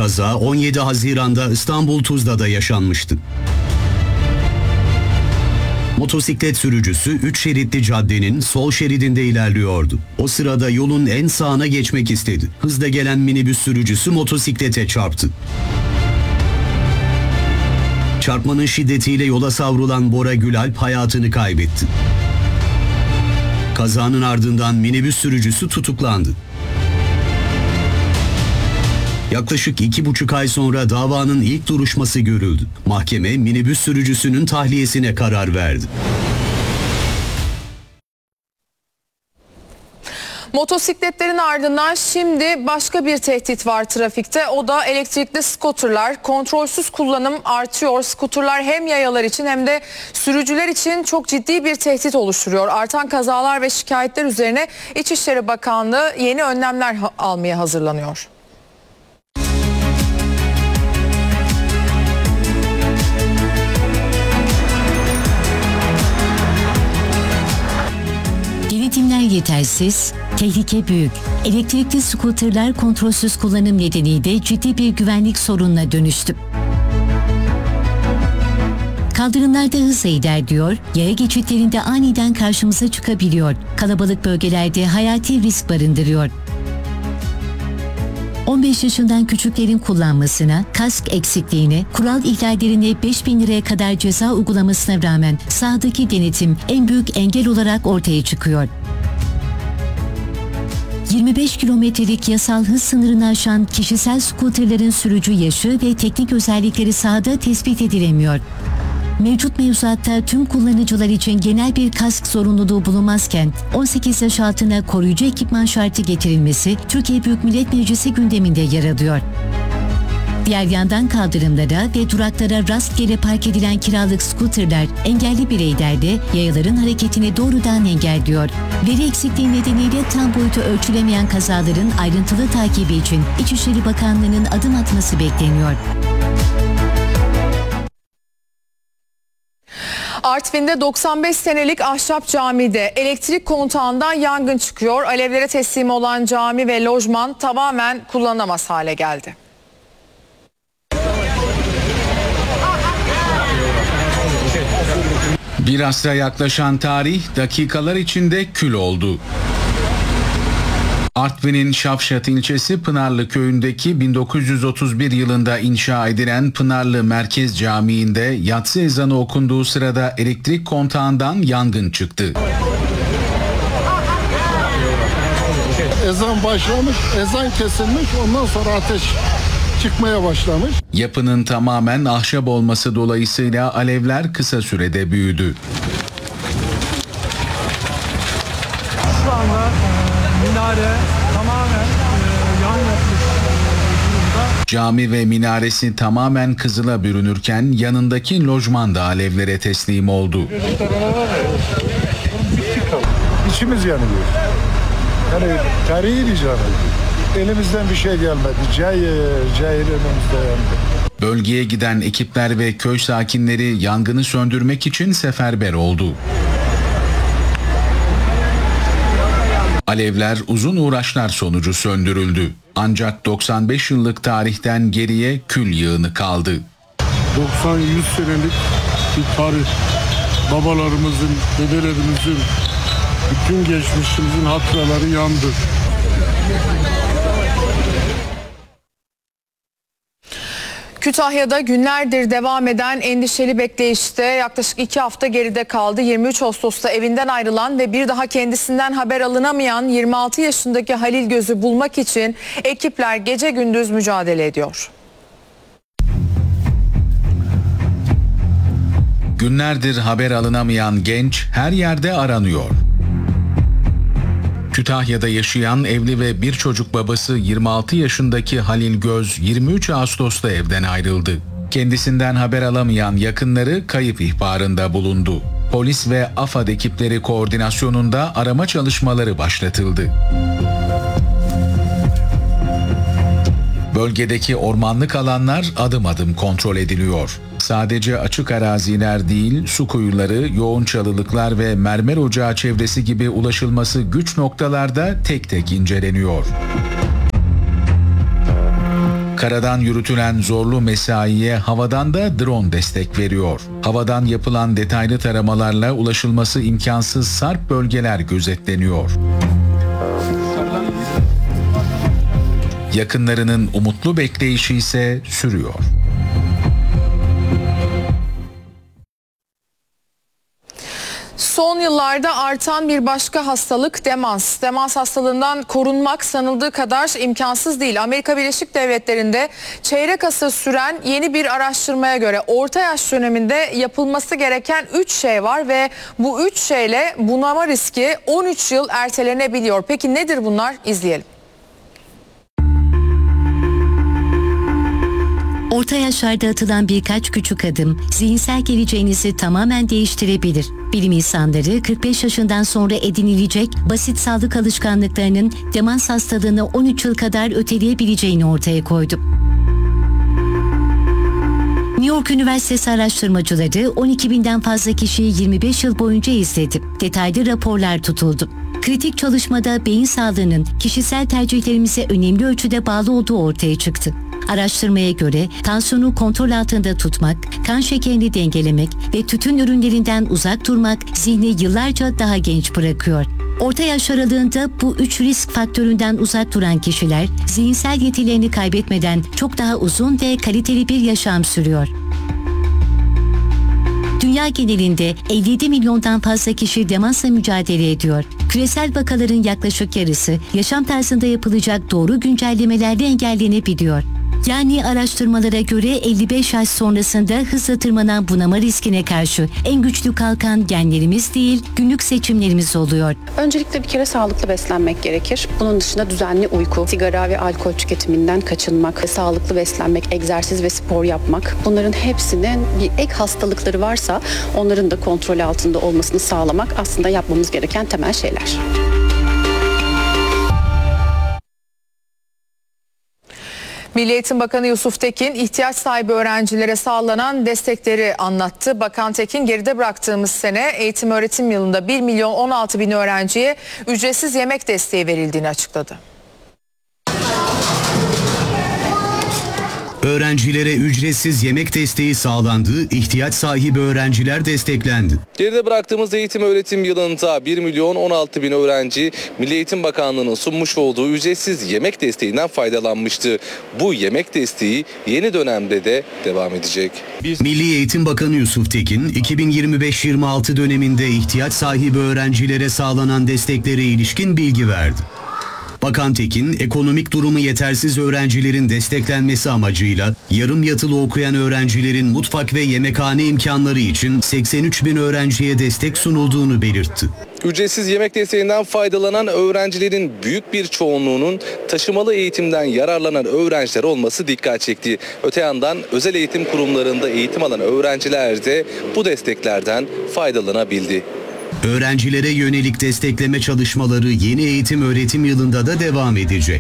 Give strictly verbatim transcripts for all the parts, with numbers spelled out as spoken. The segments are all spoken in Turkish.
Kaza on yedi Haziran'da İstanbul Tuzla'da yaşanmıştı. Motosiklet sürücüsü üç şeritli caddenin sol şeridinde ilerliyordu. O sırada yolun en sağına geçmek istedi. Hızla gelen minibüs sürücüsü motosiklete çarptı. Çarpmanın şiddetiyle yola savrulan Bora Gülalp hayatını kaybetti. Kazanın ardından minibüs sürücüsü tutuklandı. Yaklaşık iki buçuk ay sonra davanın ilk duruşması görüldü. Mahkeme minibüs sürücüsünün tahliyesine karar verdi. Motosikletlerin ardından şimdi başka bir tehdit var trafikte. O da elektrikli skuterlar. Kontrolsüz kullanım artıyor. Skuterlar hem yayalar için hem de sürücüler için çok ciddi bir tehdit oluşturuyor. Artan kazalar ve şikayetler üzerine İçişleri Bakanlığı yeni önlemler almaya hazırlanıyor. Denetimler yetersiz, tehlike büyük. Elektrikli skuterler kontrolsüz kullanım nedeniyle ciddi bir güvenlik sorununa dönüştü. Kaldırımlarda hızla ilerliyor, yaya geçitlerinde aniden karşımıza çıkabiliyor. Kalabalık bölgelerde hayati risk barındırıyor. on beş yaşından küçüklerin kullanmasına, kask eksikliğine, kural ihlallerine beş bin liraya kadar ceza uygulamasına rağmen sahadaki denetim en büyük engel olarak ortaya çıkıyor. yirmi beş kilometrelik yasal hız sınırını aşan kişisel skuterlerin sürücü yaşı ve teknik özellikleri sahada tespit edilemiyor. Mevcut mevzuatta tüm kullanıcılar için genel bir kask zorunluluğu bulunmazken on sekiz yaş altına koruyucu ekipman şartı getirilmesi Türkiye Büyük Millet Meclisi gündeminde yer alıyor. Diğer yandan kaldırımlara ve duraklara rastgele park edilen kiralık skuterler engelli bireylerde yayaların hareketini doğrudan engelliyor. Veri eksikliği nedeniyle tam boyutu ölçülemeyen kazaların ayrıntılı takibi için İçişleri Bakanlığı'nın adım atması bekleniyor. Artvin'de doksan beş senelik ahşap camide elektrik kontağından yangın çıkıyor. Alevlere teslim olan cami ve lojman tamamen kullanılamaz hale geldi. Bir asra yaklaşan tarih dakikalar içinde kül oldu. Artvin'in Şavşat ilçesi Pınarlı köyündeki bin dokuz yüz otuz bir yılında inşa edilen Pınarlı Merkez Camii'nde yatsı ezanı okunduğu sırada elektrik kontağından yangın çıktı. Ezan başlamış, ezan kesilmiş, ondan sonra ateş çıkmaya başlamış. Yapının tamamen ahşap olması dolayısıyla alevler kısa sürede büyüdü. Şu anda e, minare tamamen e, yan yapmış durumda. Cami ve minaresi tamamen kızıla bürünürken yanındaki lojman da alevlere teslim oldu. İçimiz yanıyor. Yani tarihi bir cami. Elimizden bir şey gelmedi. Cayır cayır önümüzde yandı. Bölgeye giden ekipler ve köy sakinleri yangını söndürmek için seferber oldu. Alevler uzun uğraşlar sonucu söndürüldü. Ancak doksan beş yıllık tarihten geriye kül yığını kaldı. doksan yüz senelik bir tarih. Babalarımızın, dedelerimizin, bütün geçmişimizin hatıraları yandı. Kütahya'da günlerdir devam eden endişeli bekleyişte yaklaşık iki hafta geride kaldı. yirmi üç Ağustos'ta evinden ayrılan ve bir daha kendisinden haber alınamayan yirmi altı yaşındaki Halil Göz'ü bulmak için ekipler gece gündüz mücadele ediyor. Günlerdir haber alınamayan genç her yerde aranıyor. Kütahya'da yaşayan evli ve bir çocuk babası yirmi altı yaşındaki Halil Göz yirmi üç Ağustos'ta evden ayrıldı. Kendisinden haber alamayan yakınları kayıp ihbarında bulundu. Polis ve AFAD ekipleri koordinasyonunda arama çalışmaları başlatıldı. Bölgedeki ormanlık alanlar adım adım kontrol ediliyor. Sadece açık araziler değil, su kuyuları, yoğun çalılıklar ve mermer ocağı çevresi gibi ulaşılması güç noktalarda tek tek inceleniyor. Karadan yürütülen zorlu mesaiye havadan da drone destek veriyor. Havadan yapılan detaylı taramalarla ulaşılması imkansız sarp bölgeler gözetleniyor. Yakınlarının umutlu bekleyişi ise sürüyor. Son yıllarda artan bir başka hastalık demans. Demans hastalığından korunmak sanıldığı kadar imkansız değil. Amerika Birleşik Devletleri'nde çeyrek asır süren yeni bir araştırmaya göre orta yaş döneminde yapılması gereken üç şey var ve bu üç şeyle bunama riski on üç yıl ertelenebiliyor. Peki nedir bunlar? İzleyelim. Orta yaşlarda atılan birkaç küçük adım zihinsel geleceğinizi tamamen değiştirebilir. Bilim insanları kırk beş yaşından sonra edinilecek basit sağlık alışkanlıklarının demans hastalığını on üç yıl kadar öteleyebileceğini ortaya koydu. New York Üniversitesi araştırmacıları on iki binden fazla kişiyi yirmi beş yıl boyunca izledi. Detaylı raporlar tutuldu. Kritik çalışmada beyin sağlığının kişisel tercihlerimize önemli ölçüde bağlı olduğu ortaya çıktı. Araştırmaya göre tansiyonu kontrol altında tutmak, kan şekerini dengelemek ve tütün ürünlerinden uzak durmak zihni yıllarca daha genç bırakıyor. Orta yaş aralığında bu üç risk faktöründen uzak duran kişiler zihinsel yetilerini kaybetmeden çok daha uzun ve kaliteli bir yaşam sürüyor. Dünya genelinde elli yedi milyondan fazla kişi demansla mücadele ediyor. Küresel vakaların yaklaşık yarısı yaşam tarzında yapılacak doğru güncellemelerle engellenebiliyor. Yani araştırmalara göre elli beş yaş sonrasında hızla tırmanan bunama riskine karşı en güçlü kalkan genlerimiz değil, günlük seçimlerimiz oluyor. Öncelikle bir kere sağlıklı beslenmek gerekir. Bunun dışında düzenli uyku, sigara ve alkol tüketiminden kaçınmak, sağlıklı beslenmek, egzersiz ve spor yapmak. Bunların hepsinin bir ek hastalıkları varsa onların da kontrol altında olmasını sağlamak aslında yapmamız gereken temel şeyler. Milli Eğitim Bakanı Yusuf Tekin ihtiyaç sahibi öğrencilere sağlanan destekleri anlattı. Bakan Tekin geride bıraktığımız sene eğitim öğretim yılında bir milyon on altı bin öğrenciye ücretsiz yemek desteği verildiğini açıkladı. Öğrencilere ücretsiz yemek desteği sağlandı, ihtiyaç sahibi öğrenciler desteklendi. Geride bıraktığımız eğitim öğretim yılında bir milyon on altı bin öğrenci Milli Eğitim Bakanlığı'nın sunmuş olduğu ücretsiz yemek desteğinden faydalanmıştı. Bu yemek desteği yeni dönemde de devam edecek. Biz... Milli Eğitim Bakanı Yusuf Tekin, iki bin yirmi beş yirmi altı döneminde ihtiyaç sahibi öğrencilere sağlanan desteklere ilişkin bilgi verdi. Bakan Tekin, ekonomik durumu yetersiz öğrencilerin desteklenmesi amacıyla yarım yatılı okuyan öğrencilerin mutfak ve yemekhane imkanları için seksen üç bin öğrenciye destek sunulduğunu belirtti. Ücretsiz yemek desteğinden faydalanan öğrencilerin büyük bir çoğunluğunun taşımalı eğitimden yararlanan öğrenciler olması dikkat çekti. Öte yandan özel eğitim kurumlarında eğitim alan öğrenciler de bu desteklerden faydalanabildi. Öğrencilere yönelik destekleme çalışmaları yeni eğitim öğretim yılında da devam edecek.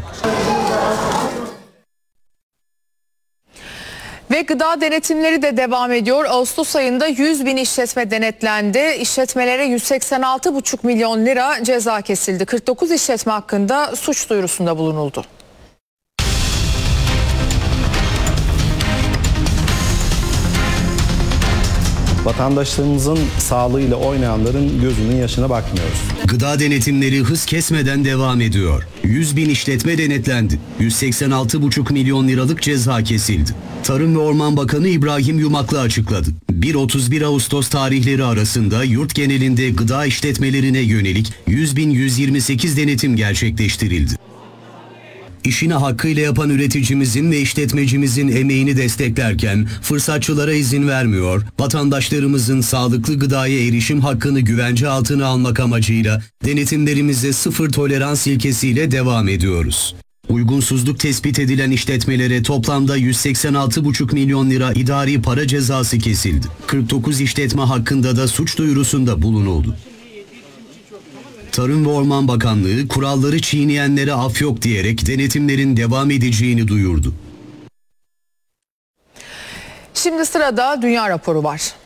Ve gıda denetimleri de devam ediyor. Ağustos ayında yüz bin işletme denetlendi. İşletmelere yüz seksen altı buçuk milyon lira ceza kesildi. kırk dokuz işletme hakkında suç duyurusunda bulunuldu. Vatandaşlarımızın sağlığıyla oynayanların gözünün yaşına bakmıyoruz. Gıda denetimleri hız kesmeden devam ediyor. yüz bin işletme denetlendi. yüz seksen altı buçuk milyon liralık ceza kesildi. Tarım ve Orman Bakanı İbrahim Yumaklı açıkladı. bir otuz bir Ağustos tarihleri arasında yurt genelinde gıda işletmelerine yönelik yüz bin yüz yirmi sekiz denetim gerçekleştirildi. İşini hakkıyla yapan üreticimizin ve işletmecimizin emeğini desteklerken fırsatçılara izin vermiyor, vatandaşlarımızın sağlıklı gıdaya erişim hakkını güvence altına almak amacıyla denetimlerimize sıfır tolerans ilkesiyle devam ediyoruz. Uygunsuzluk tespit edilen işletmelere toplamda yüz seksen altı buçuk milyon lira idari para cezası kesildi. kırk dokuz işletme hakkında da suç duyurusunda bulunuldu. Tarım ve Orman Bakanlığı kuralları çiğneyenlere af yok diyerek denetimlerin devam edeceğini duyurdu. Şimdi sırada dünya raporu var.